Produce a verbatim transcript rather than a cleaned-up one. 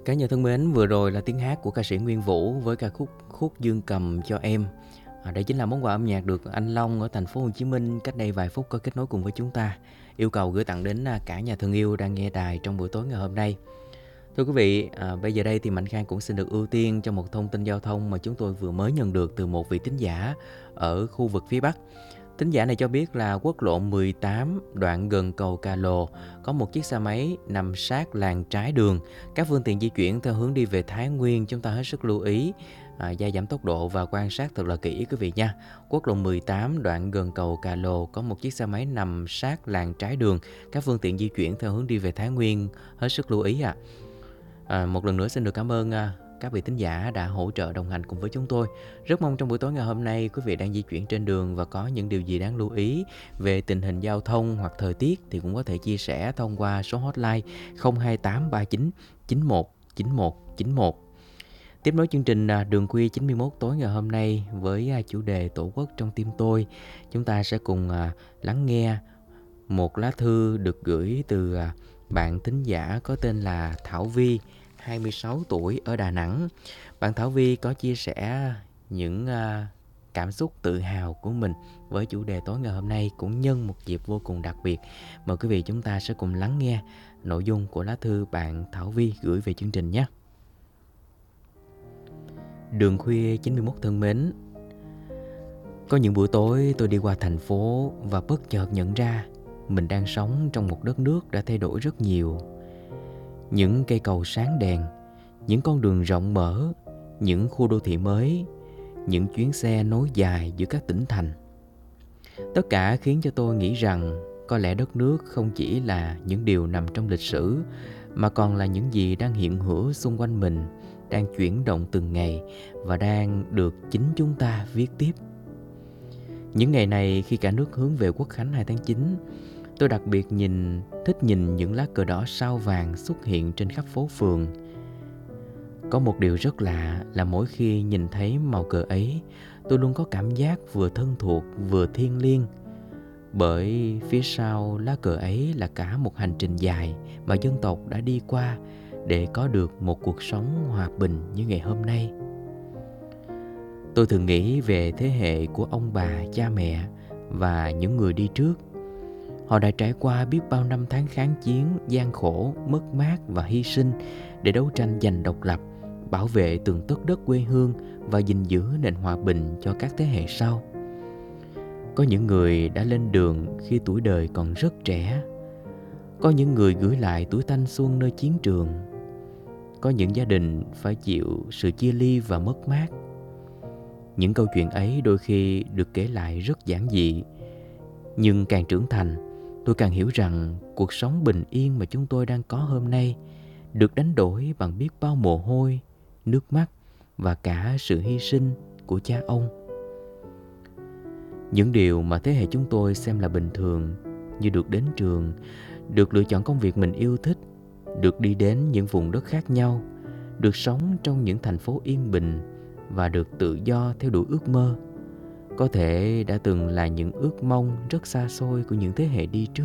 Cả nhà thân mến, vừa rồi là tiếng hát của ca sĩ Nguyên Vũ với ca khúc Khúc Dương Cầm Cho Em. À, đây chính là món quà âm nhạc được anh Long ở thành phố Hồ Chí Minh cách đây vài phút có kết nối cùng với chúng ta. Yêu cầu gửi tặng đến à, cả nhà thân yêu đang nghe đài trong buổi tối ngày hôm nay. Thưa quý vị, à, bây giờ đây thì Mạnh Khang cũng xin được ưu tiên cho một thông tin giao thông mà chúng tôi vừa mới nhận được từ một vị thính giả ở khu vực phía Bắc. Thính giả này cho biết là quốc lộ mười tám đoạn gần cầu Cà Lồ có một chiếc xe máy nằm sát làn trái đường. Các phương tiện di chuyển theo hướng đi về Thái Nguyên, chúng ta hết sức lưu ý à, gia giảm tốc độ và quan sát thật là kỹ quý vị nha. Quốc lộ mười tám đoạn gần cầu Cà Lồ có một chiếc xe máy nằm sát làn trái đường. Các phương tiện di chuyển theo hướng đi về Thái Nguyên hết sức lưu ý ạ. À. À, một lần nữa xin được cảm ơn à, các vị thính giả đã hỗ trợ đồng hành cùng với chúng tôi. Rất mong trong buổi tối ngày hôm nay quý vị đang di chuyển trên đường và có những điều gì đáng lưu ý về tình hình giao thông hoặc thời tiết thì cũng có thể chia sẻ thông qua số hotline không hai tám ba chín chín một chín một chín một. Tiếp nối chương trình Đường Khuya chín mươi mốt tối ngày hôm nay với chủ đề Tổ quốc trong tim tôi, chúng ta sẽ cùng lắng nghe một lá thư được gửi từ bạn thính giả có tên là Thảo Vi, hai mươi sáu tuổi ở Đà Nẵng. Bạn Thảo Vi có chia sẻ những uh, cảm xúc tự hào của mình với chủ đề tối ngày hôm nay cũng nhân một dịp vô cùng đặc biệt. Mời quý vị chúng ta sẽ cùng lắng nghe nội dung của lá thư bạn Thảo Vi gửi về chương trình nhé. Đường Khuya chín mươi mốt thân mến, có những buổi tối tôi đi qua thành phố và bất chợt nhận ra mình đang sống trong một đất nước đã thay đổi rất nhiều. Những cây cầu sáng đèn, những con đường rộng mở, những khu đô thị mới, những chuyến xe nối dài giữa các tỉnh thành. Tất cả khiến cho tôi nghĩ rằng có lẽ đất nước không chỉ là những điều nằm trong lịch sử, mà còn là những gì đang hiện hữu xung quanh mình, đang chuyển động từng ngày và đang được chính chúng ta viết tiếp. Những ngày này khi cả nước hướng về Quốc khánh hai tháng chín, tôi đặc biệt nhìn, thích nhìn những lá cờ đỏ sao vàng xuất hiện trên khắp phố phường. Có một điều rất lạ là mỗi khi nhìn thấy màu cờ ấy, tôi luôn có cảm giác vừa thân thuộc vừa thiêng liêng. Bởi phía sau lá cờ ấy là cả một hành trình dài mà dân tộc đã đi qua để có được một cuộc sống hòa bình như ngày hôm nay. Tôi thường nghĩ về thế hệ của ông bà, cha mẹ và những người đi trước. Họ đã trải qua biết bao năm tháng kháng chiến, gian khổ, mất mát và hy sinh để đấu tranh giành độc lập, bảo vệ từng tấc đất quê hương và gìn giữ nền hòa bình cho các thế hệ sau. Có những người đã lên đường khi tuổi đời còn rất trẻ. Có những người gửi lại tuổi thanh xuân nơi chiến trường. Có những gia đình phải chịu sự chia ly và mất mát. Những câu chuyện ấy đôi khi được kể lại rất giản dị, nhưng càng trưởng thành, tôi càng hiểu rằng cuộc sống bình yên mà chúng tôi đang có hôm nay được đánh đổi bằng biết bao mồ hôi, nước mắt và cả sự hy sinh của cha ông. Những điều mà thế hệ chúng tôi xem là bình thường, như được đến trường, được lựa chọn công việc mình yêu thích, được đi đến những vùng đất khác nhau, được sống trong những thành phố yên bình và được tự do theo đuổi ước mơ, có thể đã từng là những ước mong rất xa xôi của những thế hệ đi trước.